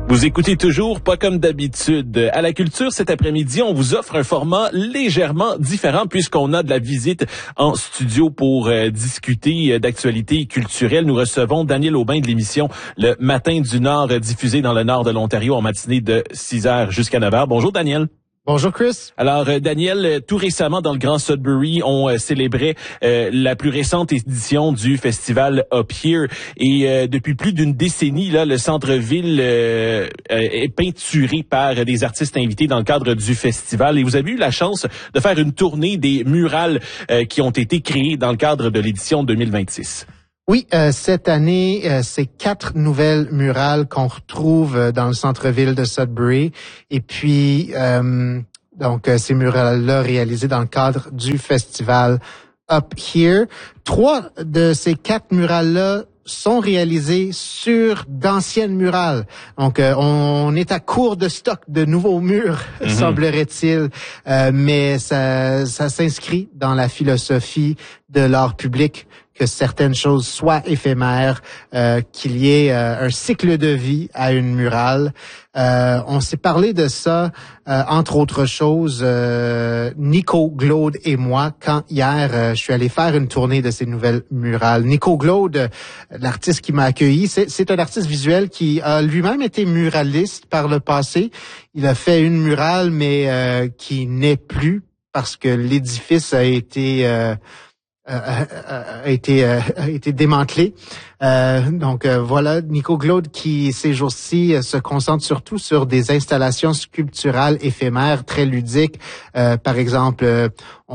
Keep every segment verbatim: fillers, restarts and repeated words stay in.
Vous écoutez toujours Pas comme d'habitude. À la culture, cet après-midi, on vous offre un format légèrement différent puisqu'on a de la visite en studio pour euh, discuter d'actualités culturelles. Nous recevons Daniel Aubin de l'émission Le Matin du Nord, diffusée dans le nord de l'Ontario en matinée de six heures jusqu'à neuf heures. Bonjour Daniel. Bonjour Chris. Alors euh, Daniel, euh, tout récemment dans le Grand Sudbury, on euh, célébrait euh, la plus récente édition du festival Up Here et euh, depuis plus d'une décennie, là, le centre-ville euh, euh, est peinturé par des artistes invités dans le cadre du festival et vous avez eu la chance de faire une tournée des murales euh, qui ont été créées dans le cadre de l'édition deux mille vingt-six. Oui, euh, cette année, euh, c'est quatre nouvelles murales qu'on retrouve euh, dans le centre-ville de Sudbury. Et puis, euh, donc, euh, ces murales-là réalisées dans le cadre du festival Up Here. Trois de ces quatre murales-là sont réalisées sur d'anciennes murales. Donc, euh, on est à court de stock de nouveaux murs, mm-hmm. semblerait-il, euh, mais ça, ça s'inscrit dans la philosophie de l'art public que certaines choses soient éphémères, euh, qu'il y ait euh, un cycle de vie à une murale. Euh, on s'est parlé de ça, euh, entre autres choses, euh, Nico Glaude et moi, quand hier, euh, je suis allé faire une tournée de ces nouvelles murales. Nico Glaude, euh, l'artiste qui m'a accueilli, c'est, c'est un artiste visuel qui a lui-même été muraliste par le passé. Il a fait une murale, mais euh, qui n'est plus parce que l'édifice a été... Euh, A, a, a été a été démantelé. Euh, donc euh, voilà, Nico Glaude qui ces jours-ci se concentre surtout sur des installations sculpturales éphémères très ludiques. Euh, par exemple, euh,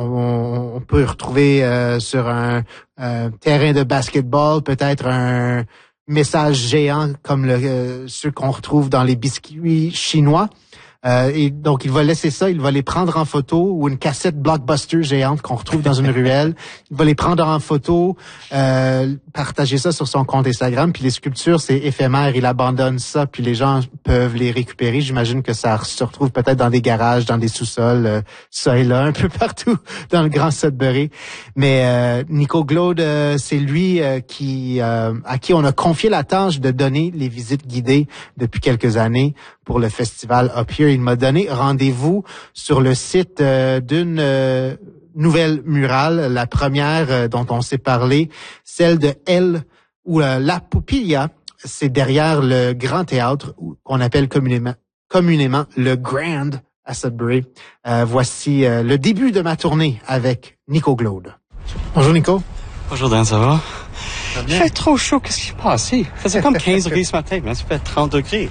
on, on peut retrouver euh, sur un, un terrain de basketball peut-être un message géant comme le, euh, ceux qu'on retrouve dans les biscuits chinois. Euh, et donc, il va laisser ça, il va les prendre en photo ou une cassette Blockbuster géante qu'on retrouve dans une ruelle. Il va les prendre en photo, euh, partager ça sur son compte Instagram. Puis les sculptures, c'est éphémère, il abandonne ça, puis les gens peuvent les récupérer. J'imagine que ça se retrouve peut-être dans des garages, dans des sous-sols, euh, ça et là, un peu partout dans le Grand Sudbury. Mais euh, Nico Glaude, euh, c'est lui euh, qui euh, à qui on a confié la tâche de donner les visites guidées depuis quelques années pour le festival Up Here. Il m'a donné rendez-vous sur le site euh, d'une euh, nouvelle murale, la première euh, dont on s'est parlé, celle de Elle ou euh, La Pupilla. C'est derrière le Grand Théâtre qu'on appelle communément, communément le Grand à Sudbury. Euh, voici euh, le début de ma tournée avec Nico Glaude. Bonjour Nico. Bonjour Dan, ça va? Ça va bien? Il fait trop chaud, qu'est-ce qui s'est passé? Il faisait comme quinze degrés ce matin, mais ça fait trente degrés.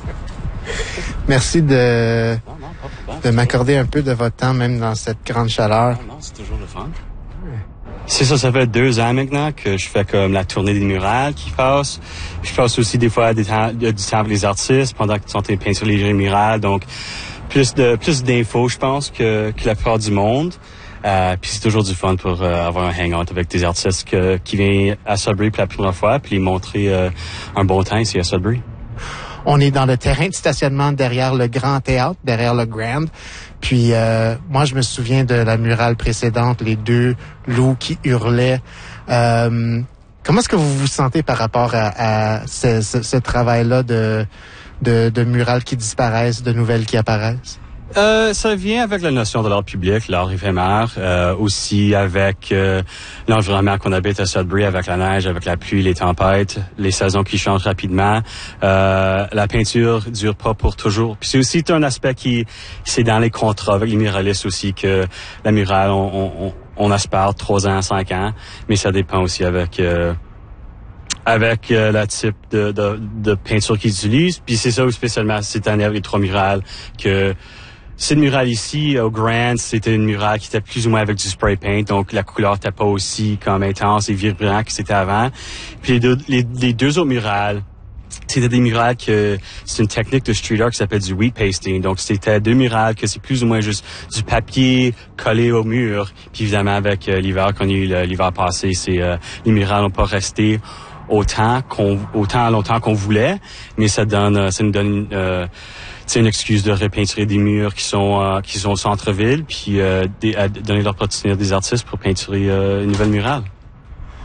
Merci de, non, non, pas problème, de m'accorder un peu de votre temps, même dans cette grande chaleur. Non, non, c'est toujours le fun. Ouais. C'est ça, ça fait deux ans maintenant que je fais comme la tournée des murales qui passe. Je passe aussi des fois des temps, du temps avec les artistes pendant qu'ils sont en train de peindre sur les murales. Donc, plus de plus d'infos, je pense, que, que la plupart du monde. Euh, puis c'est toujours du fun pour euh, avoir un hangout avec des artistes que, qui viennent à Sudbury pour la première fois, puis les montrer euh, un bon temps ici à Sudbury. On est dans le terrain de stationnement derrière le Grand Théâtre, derrière le Grand. Puis euh, moi, je me souviens de la murale précédente, les deux loups qui hurlaient. Euh, comment est-ce que vous vous sentez par rapport à, à ce, ce, ce travail-là de, de, de murales qui disparaissent, de nouvelles qui apparaissent? Euh, ça vient avec la notion de l'art public, l'art éphémère, euh, aussi avec euh, l'environnement qu'on habite à Sudbury, avec la neige, avec la pluie, les tempêtes, les saisons qui changent rapidement. Euh, la peinture dure pas pour toujours. Puis c'est aussi un aspect qui, c'est dans les contrats avec les muralistes aussi que la murale, on, on, on aspire trois ans, cinq ans, mais ça dépend aussi avec euh, avec euh, le type de, de, de peinture qu'ils utilisent. Puis c'est ça spécialement cette année avec les trois murales que cette murale ici, au Grand, c'était une murale qui était plus ou moins avec du spray paint, donc la couleur n'était pas aussi comme intense et vibrant que c'était avant. Puis les deux, les, les deux autres murales, c'était des murales que c'est une technique de street art qui s'appelle du wheat pasting. Donc c'était deux murales que c'est plus ou moins juste du papier collé au mur. Puis évidemment avec euh, l'hiver qu'on a eu l'hiver passé, c'est euh, les murales n'ont pas resté autant qu'on autant longtemps qu'on voulait, mais ça donne ça nous donne euh, c'est une excuse de repeinturer des murs qui sont euh, qui sont au centre-ville, puis euh, des, à donner l'opportunité à des artistes pour peinturer euh, une nouvelle murale.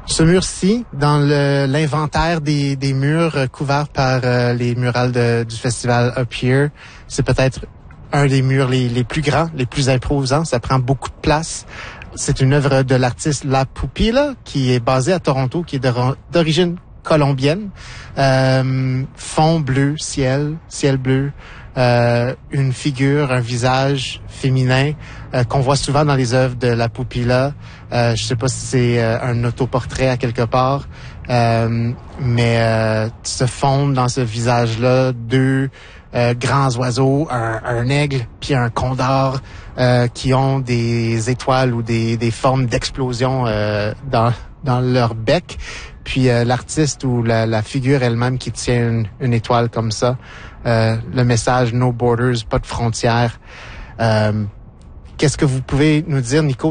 Ce mur-ci, dans le, l'inventaire des, des murs euh, couverts par euh, les murales de, du festival Up Here, c'est peut-être un des murs les, les plus grands, les plus imposants. Ça prend beaucoup de place. C'est une œuvre de l'artiste La Pupilla, qui est basée à Toronto, qui est de, d'origine colombienne. Euh, fond bleu, ciel, ciel bleu, euh, une figure, un visage féminin euh, qu'on voit souvent dans les œuvres de La Pupilla. Euh, je sais pas si c'est euh, un autoportrait à quelque part, euh, mais euh, se fondent dans ce visage-là deux euh, grands oiseaux, un, un aigle puis un condor euh, qui ont des étoiles ou des, des formes d'explosion euh, dans dans leur bec. Puis euh, l'artiste ou la, la figure elle-même qui tient une, une étoile comme ça, euh, le message No Borders, pas de frontières. Euh, qu'est-ce que vous pouvez nous dire, Nico,